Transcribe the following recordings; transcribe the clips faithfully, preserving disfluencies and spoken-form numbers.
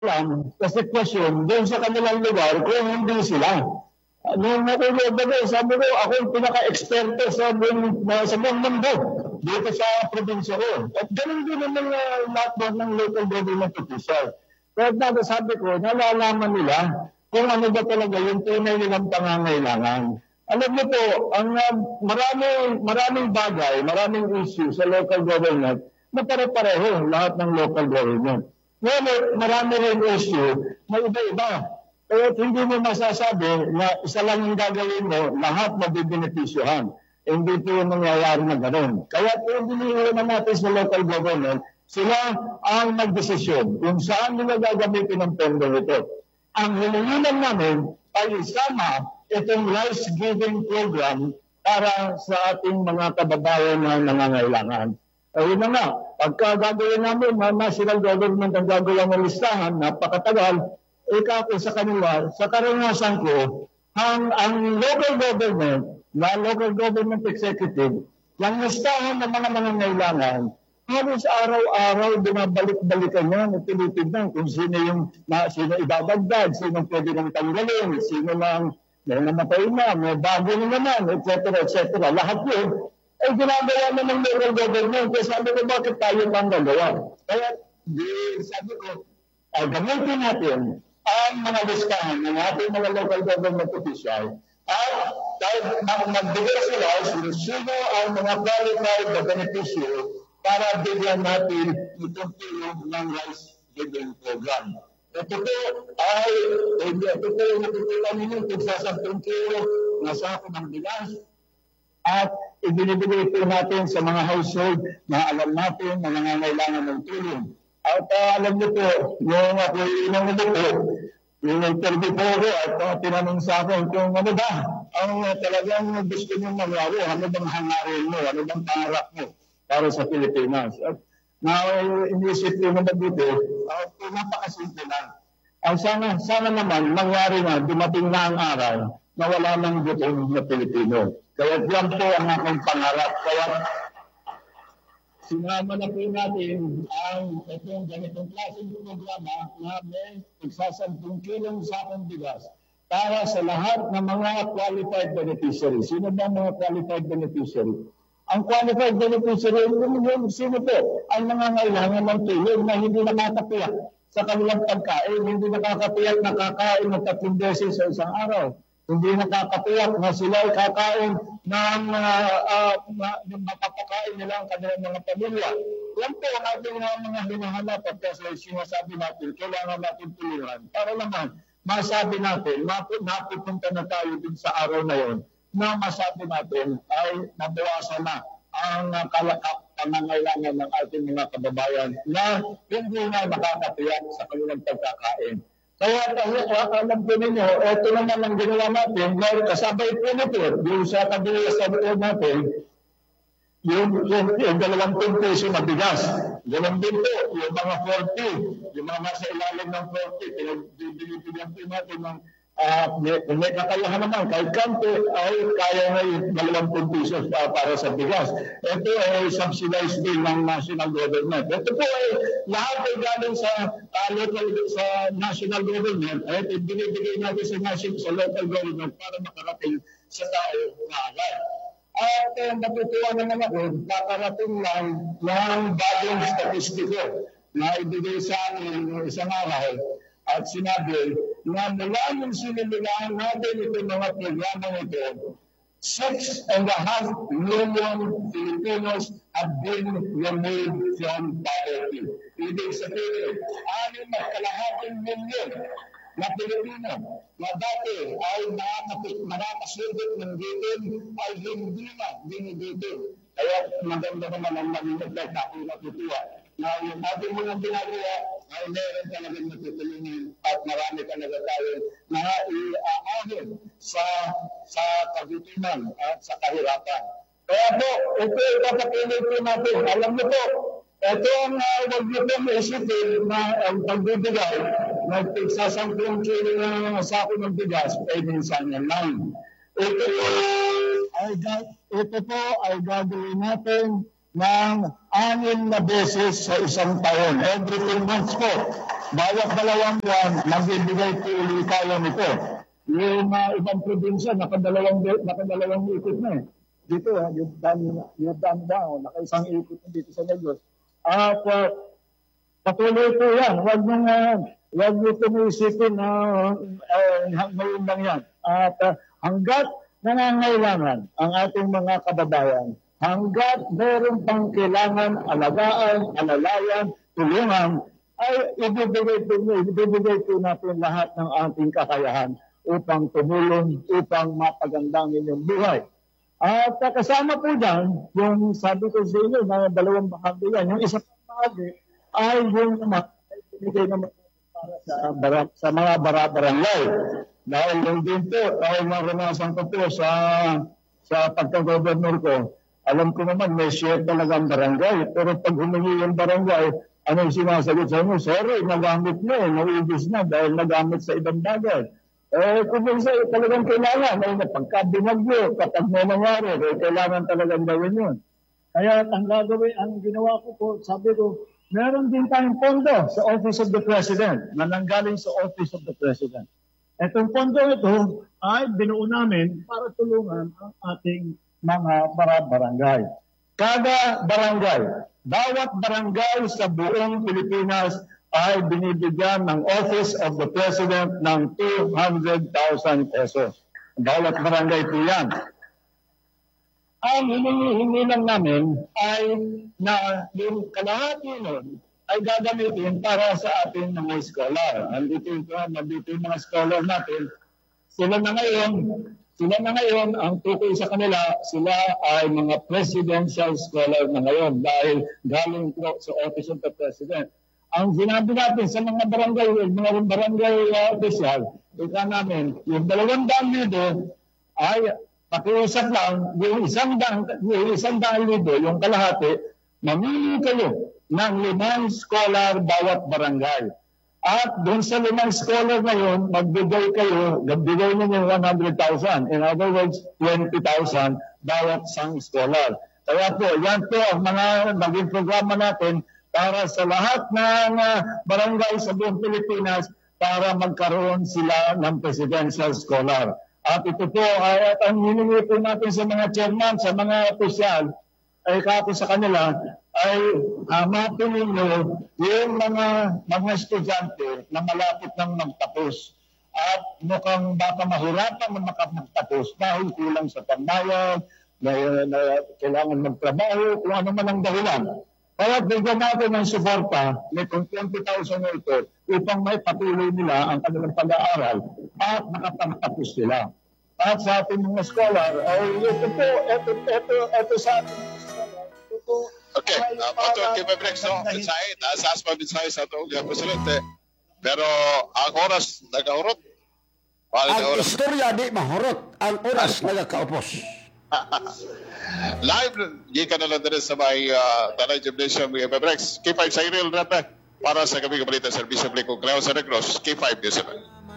lang sa sitwasyon doon sa kanilang lugar kung hindi sila. Nung natulog ako, sabi ko, ako yung pinaka-eksperto sa buong, na, sa buong mundo dito sa probinsya ko. At ganun din naman uh, lahat ng local government official. Kaya natin sabi ko, nalalaman nila kung ano ba talaga yung tunay nilang pangangailangan. Alam niyo po, ang uh, maraming, maraming bagay, maraming issue sa local government na pare-pareho lahat ng local government. Ngayon, marami rin issue na iba-iba. Kaya hindi mo masasabi na isa lang yung gagawin mo, lahat mabibenepisyohan. Hindi po yung nangyayari na gano'n. Kaya kung dinihira na natin sa local government, sila ang magdesisyon kung saan nila gagamitin ang pondo ito. Ang hinihilan namin ay isama itong rice giving program para sa ating mga kababayan na nangangailangan. Ayun na nga, pagka gagawin namin, na national government ang gagawin ng listahan, napakatagal, eh kako sa kanila, sa karanasan ko, ang, ang local government, na local government executive, yung listahan ng mga nangangailangan, halos araw-araw binabalik-balikan yan at tinitignan kung sino yung na, sino ibabagdag, sino pwede nang tanggalin, sino nang may namatay na, may bago na naman, et cetera, et cetera. Lahat yun, ay ginagawa na ng local government. Kaya sabi ko, bakit tayo bang gagawa? Kaya di, sabi ko, ay gamitin natin ang mga listahan ng ating mga local government official at magbigay sila kung sino ang mga qualified na beneficiary para bigyan natin itong tulong ng rice giving program. Ito po ay, ito po yung nakikita ninyo kung sa sampung kilo na sako ng bigas at ibinibigay po natin sa mga household na alam natin na nangangailangan ng tulong. At uh, alam niyo po, yung ako inang ito po, yung interview po ako at uh, tinanong sa akin kung ano ba ang uh, talagang gusto niyong mangyari, ano bang hangarin mo, ano bang pangarap mo para sa Pilipinas. At na uh, inisip ko na mabuti, uh, napakasimple lang. Ang sana, sana naman mangyari na dumating na ang araw na wala nang gutom na Pilipino. Kaya yan po ang aking pangarap. Kaya sinama na po natin ang itong ganitong klaseng programa na may pagsasampung kilong sakong bigas para sa lahat ng mga qualified beneficiaries. Sino ba ang mga qualified beneficiary? Ang qualified beneficiary, yung sino po ang nangangailangan ng tulong na hindi nakakapiyak sa kanilang pagkain, hindi nakakapiyak na kakain ng tatlong beses sa isang araw. Hindi nakakatiyak na sila ay kakain ng uh, uh, ng mapapakain nila ang kanilang mga pamilya. Yan po ang ating uh, mga hinahanap at kasi sinasabi natin, kailangan natin tulungan para naman masabi natin, map napupunta na tayo din sa araw na yon na masabi natin ay nabawasan na ang uh, pangangailangan ng ating mga kababayan na hindi na nakakatiyak sa kanilang pagkakain. Kaya alam ko ninyo, ito naman ang ginawa natin, kasabay po nito, yung sa kabila sa loob natin, yung, yung, yung dalawampung peso na bigas. Ganun din po, yung mga forty, yung mga nasa ilalim ng forty, pinag-bibigyan po natin ng, uh, may, may kakayahan naman, kahit kanto ay kaya na yung dalawampung pesos uh, para sa bigas. Ito ay subsidized din ng national government. Ito po ay lahat ay galing sa uh, local, sa national government at binibigay natin sa national, sa local government para makarating sa tao na agad. At uh, natutuwa naman ako, kakarating lang ng bagong statistiko na ibigay sa akin isang araw at sinabi na mula yung sinililaan natin itong mga programang ito, six and a half million Filipinos have been removed from poverty. Ibig sabihin, anim at kalahating milyon na Pilipino na dati ay nakakasundot ng gitin ay hindi na dinigitin. Kaya maganda naman ang maging effect ako natutuwa na yung ating mga ginagawa ay meron talagang natutulungan at marami talaga tayo na iaahon sa sa kagutuman at sa kahirapan. Kaya po, ito ipapatuloy po natin. Alam niyo po, ito ang uh, wag niyo po maisipin na ang uh, pagbibigay nagpagsasampung kilo ng sako ng bigas ay minsan lang. Ito po ay, ito po ay gagawin natin ng anim na beses sa isang taon. Every three months po. bawat dalawang buwan, magbibigay po ulit tayo nito. Yung uh, ibang probinsya, nakadalawang, nakadalawang ikot na eh. Dito, uh, yung dami, yung dami daw, nakaisang ikot na dito sa Negros. At uh, patuloy po yan. Huwag nyo nga, huwag nyo tumisipin na uh, uh, ngayon lang yan. At uh, hanggat nangangailangan ang ating mga kababayan, hanggat meron pang kailangan alagaan, alalayan, tulungan, ay ibibigay po, ibibigay po natin lahat ng ating kakayahan upang tumulong, upang mapaganda ang inyong buhay. At uh, kasama po dyan, yung sabi ko sa inyo, na dalawang bahagi yan. Yung isa pang bahagi ay yung naman, ay binigay naman para sa, bara, sa mga bara-barangay. Dahil yung din po, dahil naranasan ko po sa, sa pagka-governor ko, alam ko naman may share talaga ang barangay. Pero pag humingi yung barangay, ano yung sinasagot sa inyo? Sorry, nagamit mo eh, nauubos na dahil nagamit sa ibang bagay. Eh, kung minsan eh, talagang kailangan, ay pagka binagyo, kapag may nangyari, eh, kailangan talagang gawin yun. Kaya ang gagawin, ang ginawa ko po, sabi ko, meron din tayong pondo sa Office of the President, na nanggaling sa Office of the President. Itong pondo ito ay binuo namin para tulungan ang ating mga barangay. Kada barangay, bawat barangay sa buong Pilipinas ay binibigyan ng Office of the President ng two hundred thousand pesos. Bawat barangay po yan. Ang hiningi lang namin ay na yung kalahati nun ay gagamitin para sa ating mga scholar. Andito ito, nandito yung mga scholar natin. Sila na ngayon, sila na ngayon, ang tukoy sa kanila, sila ay mga presidential scholar na ngayon dahil galing po sa Office of the President. Ang sinabi natin sa mga barangay, mga barangay uh, official, ika namin, yung dalawang daan lido ay pakiusap lang, yung isang daan, yung isang daan lido, yung kalahati, mamili kayo ng limang scholar bawat barangay. At doon sa limang scholar na yun, magbigay kayo, magbigay ninyo one hundred thousand. In other words, twenty thousand bawat isang scholar. Kaya po, yan po ang mga maging programa natin para sa lahat ng uh, barangay sa buong Pilipinas para magkaroon sila ng presidential scholar. At ito po ay at ang hiningi po natin sa mga chairman, sa mga opisyal, ay kako sa kanila, ay hamapin ninyo yung mga mga estudyante na malapit nang magtapos. At mukhang baka mahirapan na makapagtapos dahil kulang sa pambayad, na, na kailangan magtrabaho, kung ano man ang dahilan. Kaya bigyan natin ng suporta nitong twenty thousand na ito upang may patuloy nila ang kanilang pag-aaral at makapagtapos sila. At sa ating mga scholar, ay ito po, ito, ito, ito sa ating mga scholar, ito po. Okay, uh, Pato, Kim Brex, no? Inside, asas pa inside sa itong liya presidente. Pero ang oras nagahurot. Ang istorya di mahurot, ang oras nagakaupos. Live, di ka na lang din sa may uh, Tanay Gymnasium, Kim Brex. K five sa Iril Rapa para sa gabi kabalita Servisyo Publiko Creo sa Negros. K five, di sila.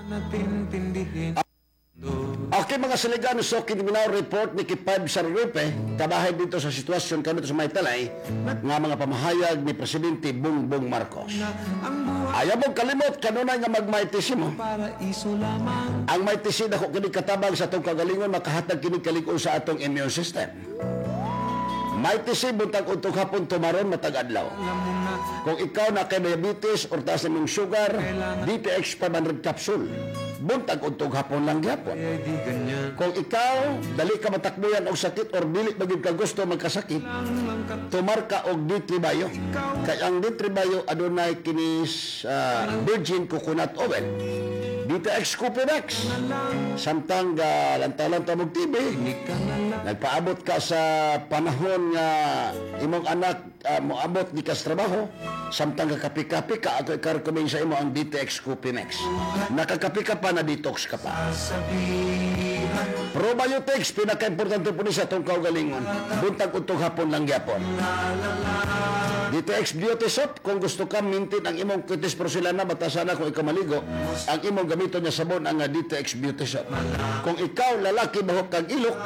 Okay mga saligan, so kiniminaw report ni Kipad Sarripe, kabahay dito sa sitwasyon kami dito sa Maytalay, nga mga pamahayag ni Presidente Bongbong Marcos. Ayaw mong kalimot, kanunay nga magmaitisi mo. Ang maitisi na kung kinikatabang sa itong kagalingon, makahatag kinikalikon sa atong immune system. Maitisi, buntag untong hapon tumaron, matag-adlaw. Kung ikaw na kay diabetes or taas ng sugar, D T X five hundred capsule. Buntag untong hapon lang gyapon. Kung ikaw dali ka matakbuyan og sakit or dili magid ka gusto magkasakit, tumar ka og D three Bio. Kay ang D three Bio adunay kinis uh, virgin coconut oil. D T X Copinex. Samtang uh, lantaw-lantaw mong T V, nagpaabot ka sa panahon nga imong anak uh, moabot di ka sa trabaho, samtang kakapi-kapi ka, ako ikarekomend sa imo ang D T X Copinex. Nakakapi ka pa, na detox ka pa. Probiotics, pinaka-importante po ni sa itong kaugalingon. Buntag utong hapon lang gyapon. D T X Beauty Soap, kung gusto ka mintin ang imong kitis porcelana, batasana kung ikaw maligo, ang imong gamito niya sabon ang D T X Beauty Soap. Kung ikaw lalaki bahok kag ilok,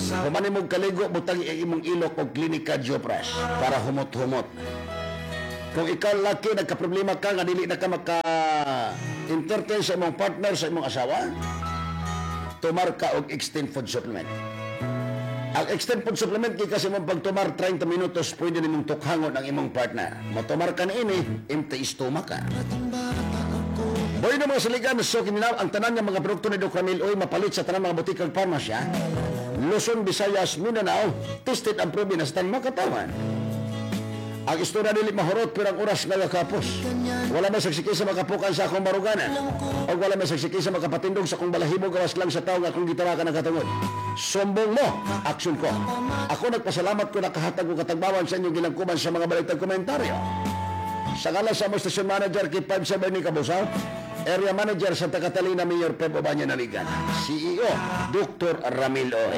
humanimog kaligo, butang ang imong ilok og Clinica Geopress para humot-humot. Kung ikaw laki, nagka-problema ka, nga dili na ka maka-entertain sa imong partner, sa imong asawa, tumar ka og extend food supplement. Ang extend food supplement, kaya kasi mong pagtumar thirty minutos, pwede nimong tukhangon ang imong partner. Matumar ka na ini, empty stomach ka. Boy na mga saligan, so kininaw, ang tanan ng mga produkto ni Doc Ramil Oy, mapalit sa tanan mga butikang parmasya, Luzon, Visayas, Mindanao, tested and proven na sa tanang makatawan. Ang istorya dili mahurot pero ang oras nga kapos. Wala may saksiki sa makapukan sa akong baruganan. O wala may saksiki sa makapatindog sa akong balahibo gawas lang sa tao nga akong gitarakan ng katungod. Sombong mo, aksyon ko. Ako nagpasalamat ko nakahatag ko katagbawan sa inyong ginangkuman sa mga balitang komentaryo. Sa ngalan sa among station manager kay five seven ni Kabusaw, Area Manager Santa Catalina, Mayor Pep Obanya Naligan, C E O Doctor Ramil Oy.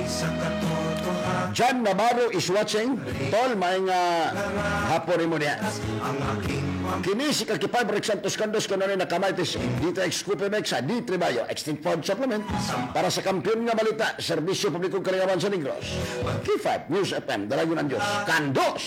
John Navarro is watching. Tol, may nga hapon mo niya. Kini si Kakipay Rick Santos Candos kung ano nakamaitis dito ex-Cupimex sa D three Bio Extinct Food Supplement para sa kampiyon nga balita, Serbisyo Publikong Kalingawan sa Negros. K five News F M, Dalagon ang Diyos. Candos!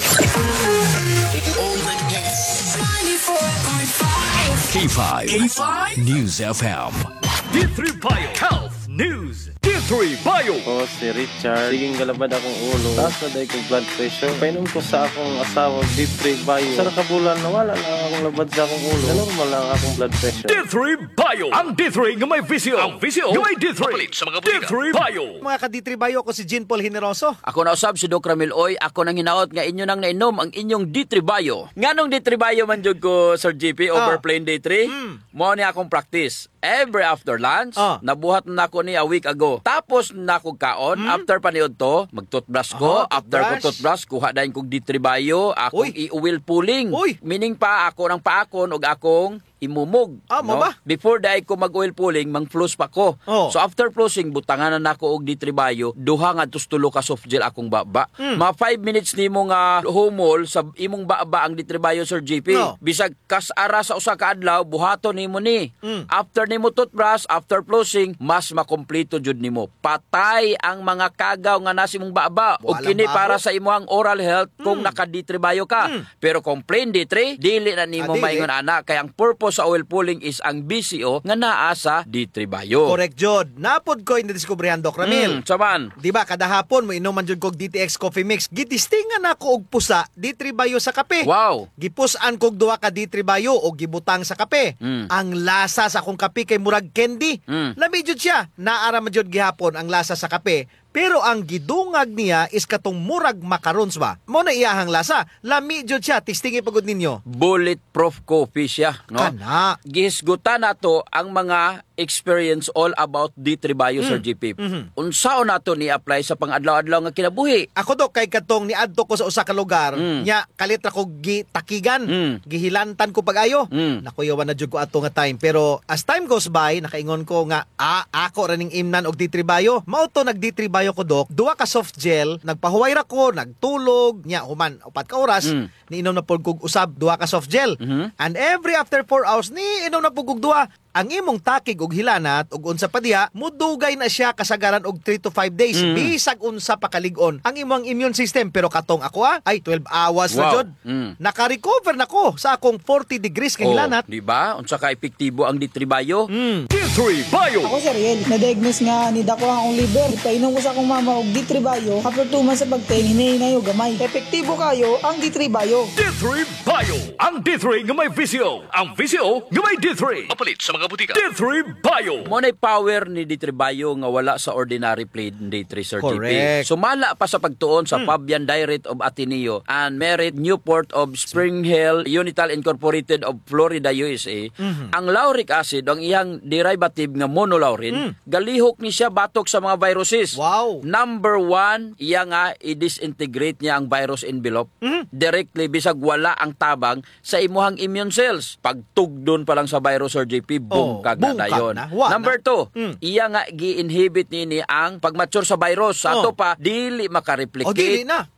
K five, K five News F M. D three Bio Health News. D three Bio. Ako si Richard. Siging galabad akong ulo. Taas na dahil kong blood pressure. Painom ko sa akong asawa D three Bio. Sa nakabulan na wala lang akong labad sa akong ulo. Normal lang akong blood pressure. D three Bio. Ang D three nga may visio. Ang visio nga may D three. Mapalit sa mga butika. D three Bio. Mga ka-D three Bio, ako si Jean Paul Generoso. Ako na usab si Doc Ramil Oy. Ako nang hinaot nga inyo nang nainom ang inyong D three Bio. Nganong D three Bio man jud ko, Sir G P, over Oh. plain D three? Mm. Mo ni akong practice. Every after lunch, Oh. nabuhat na ako ni a week ago. Tapos na ako kaon, after paniod to, mag-toothbrush ko. Oh, after ko toothbrush. toothbrush, kuha dahin kong D three Bio. Akong Uy. i-oil pulling. Uy. Meaning pa ako ng paakon og akong imumog. Ah, mo ba? Before dahi ko mag-oil pulling, mang-floss pa ko. Oh. So after flossing, butangan na nako og D three Bio, duha nga tustulo ka soft gel akong baba. Mm. Mga five minutes nimo nga humol sa imong baba ang D three Bio, Sir G P. No. Bisag kas-ara sa usa ka adlaw, buhaton nimo ni. Mm. After nimo toothbrush, after flossing, mas makompleto jud nimo. Patay ang mga kagaw nga nasa imong baba. Ug Walang kini baho. para sa imong oral health kung Mm. naka D three Bio ka. Mm. Pero kung plain D three, dili na nimo Ah, dili. maingon ana kay ang purpose sa oil pulling is ang B C O nga naa sa D three Bio. Correct, Jod. Napod ko yung nadiskubrihan, Doc Ramil. Mm, saman. Di ba, kada hapon mo inuman jud kog D T X Coffee Mix. Gitistingan ako og pusa D three Bio sa kape. Wow. Gipusan kog duha ka D three Bio o gibutang sa kape. Mm. Ang lasa sa akong kape kay murag candy. Mm. Lami jud siya. Naara man jud gihapon ang lasa sa kape. Pero ang gidungag niya is katong murag macarons ba. Mo na iyahang lasa. Lami jud siya. Tistingi pagod ninyo. Bulletproof coffee siya, no? Kana. Gihisgutan nato ang mga experience all about D three Bio, Sir G P. Mhm. Unsaon nato ni apply sa pang-adlaw-adlaw nga kinabuhi? Ako do kay katong niadto ko sa usa ka lugar, Mm. nya kalit ra ko gitakigan, Mm. gihilantan ko pag-ayo. Mm. Nakuyawan na jud ko ato nga time, pero as time goes by, nakaingon ko nga ah, ako ra ning imnan og D three Bio. Mao to nag D three Bio ko dok, duha ka soft gel, nagpahuway ra ko, nagtulog, nya human upat ka oras, Mm. niinom na pud kog usab duha ka soft gel. Mhm. And every after four hours ni inom na pud kog duha. Ang imong takig og hilanat ug unsa pa diha, mudugay na siya kasagaran og three to five days. Mm. Bisag unsa pa kalig-on ang imong immune system, pero katong ako ah, ay twelve hours na Wow. jud. Mm. Naka-recover na ko sa akong forty degrees ka hilanat. di ba? Unsa ka epektibo ang D three Bio? Mm. D three Bio. Ako si Ariel, na-diagnose nga ni dako ang akong liver. Painom ko sa akong mama og D three Bio. After two months sa pagtain, hinahinay og gamay. Epektibo kayo ang D three Bio. D three Bio. Ang D three nga may visio. Ang visio nga may D three. Mapalit sa mga butika. D three Bio. Mo na power ni D three Bio nga wala sa ordinary plain D three, Sir G P. Correct. Sumala pa sa pagtuon sa Fabian Direct of Ateneo and Merit Newport of Spring Hill Unital Incorporated of Florida, U S A. Ang lauric acid, ang iyang derivative nga monolaurin, galihok ni siya batok sa mga viruses. Wow. Number one, iya nga i-disintegrate niya ang virus envelope directly bisag wala ang tabang sa imuhang immune cells. Pagtugdon pa lang sa virus, Sir J P, boom Oh, kag boom na kag dayon. na. Wa Number na. two, Mm. iya nga gi-inhibit nini ang pagmature sa virus. Sa Oh. ato pa, dili makareplicate. O, dili na.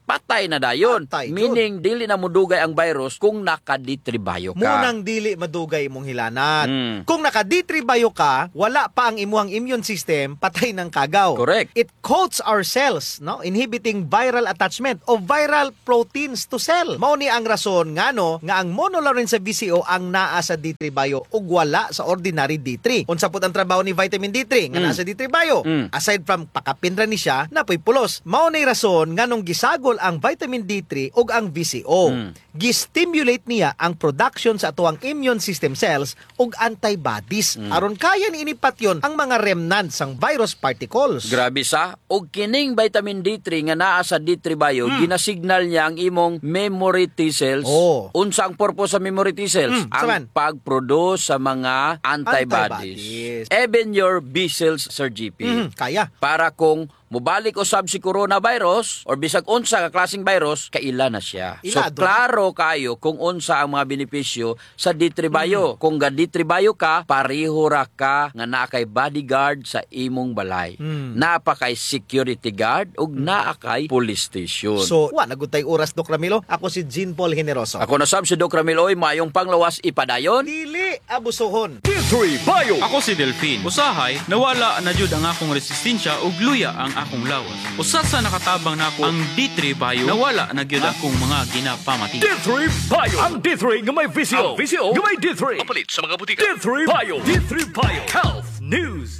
patay na dayon. Patay, Meaning, dili na mudugay ang virus kung naka-D three bio ka. Munang dili madugay imong hilanat. Mm. Kung naka-D three bio ka, wala pa ang imuhang immune system, patay ng kagaw. Correct. It coats our cells, no, inhibiting viral attachment of viral proteins to cell. Mao ni ang rason ngano nga ang monolaurin sa V C O ang naa sa D three bio ug wala sa ordinary D three. Unsa pud ang trabaho ni vitamin D three nga Mm. naa sa D three bio? Mm. Aside from pakapindra ni siya, napoy pulos. Mao ni rason nganong gisagol ang vitamin D three ug ang V C O. Mm. Gistimulate niya ang production sa atuang immune system cells ug antibodies aron kaya ni inipatyon ang mga remnants sang virus particles. Grabe sa. Og kining vitamin D three nga naa sa D three bio, ginasignal niya ang imong memory T cells. Oh. Unsa ang purpose sa memory T cells? Mm, ang saman. pag-produce sa mga antibodies. Antibodies. Even your B cells, Sir G P. Mhm, kaya. Para kung mubalik usab si coronavirus or bisag unsa ka klaseng virus, kaila na siya. So Ilado. klaro kayo kung unsa ang mga benepisyo sa D three bio. Kung ga D three bio ka, pareho ra ka nga naa kay bodyguard sa imong balay. Mm. Naa pa kay security guard ug naa kay police station. So, wa nagutay oras Doc Ramilo. Ako si Jean Paul Generoso. Ako na sab si Doc Ramiloy, mayong panglawas ipadayon. Dili abusohon. D three bio. Ako si Delphine. Usahay, nawala na jud ang akong resistensya ug luya ang akong lawas. Usa sa nakatabang nako ang D three bio, nawala na gyud akong mga ginapamati. D three bio. Ang D three nga may V C O. Ang V C O nga may D three. Mapalit sa mga butika. D three bio. D three bio. Health News.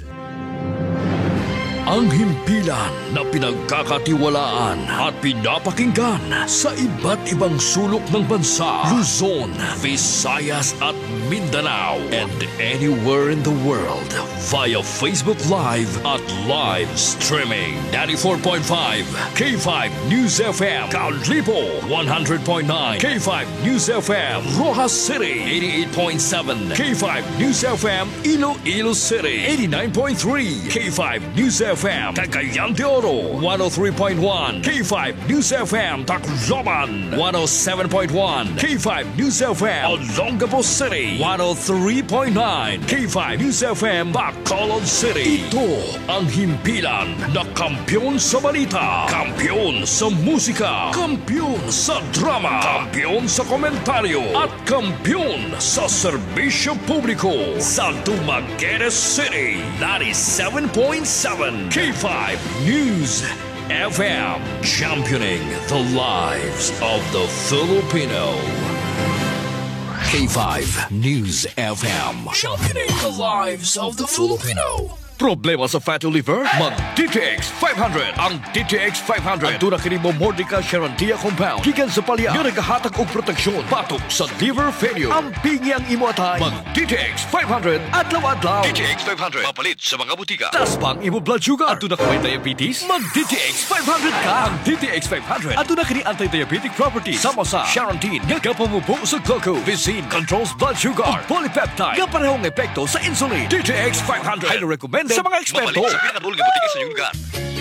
Ang himpilan na pinagkakatiwalaan at pinapakinggan sa iba't ibang sulok ng bansa, Luzon, Visayas at Mindanao, and anywhere in the world via Facebook Live at live streaming. ninety-four point five K five News F M, Caudlipo, one hundred point nine K five News F M, Rojas City, eighty-eight point seven K five News F M, Iloilo City, eighty-nine point three K five News F M, Cagayan de Oro, one oh three point one K five News F M, Tacloban, one oh seven point one K five News F M, Olongapo City, one oh three point nine K five News F M, Bacolod City. Ito ang himpilan na kampyon sa balita, kampyon sa musika, kampyon sa drama, kampyon sa komentaryo, at kampyon sa serbisyo publiko sa Dumaguete City, ninety-seven point seven K five News F M, championing the lives of the Filipino. K five News F M, championing the lives of the Filipino. Problema sa fatty liver? Mag-D T X five hundred. Ang D T X five hundred ang kini mo Mordica Sharantia compound. Gikan sa palya, nga nagahatag og proteksyon batok sa liver failure. Ang pingi ang imo atay. Mag-D T X five hundred adlaw-adlaw. D T X five hundred mapalit sa mga butika. Tas pang imo blood sugar. Ato na kay diabetes? Mag-D T X five hundred ka. Ang D T X five hundred ato na kini anti-diabetic properties. Sama sa Sharantin, nga kapamupo sa glucose. Visin controls blood sugar. Ug polypeptide, nga parehong epekto sa insulin. D T X five hundred. Highly recommended sa mga eksperto. Mapalit sa pinakadulong butika sa iyong lugar.